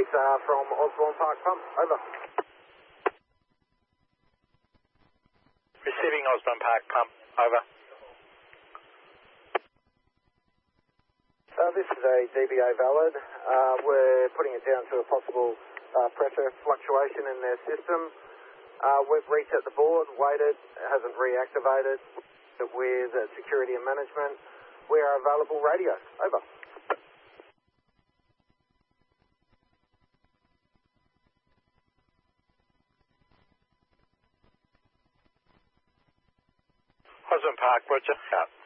6R from Osborne Park Pump, over. Receiving Osborne Park Pump, over. This is a DBA valid. We're putting it down to a possible pressure fluctuation in their system. We've reset the board, waited, it hasn't reactivated with security and management. We are available radio, over. Osborne Park, Roger, out.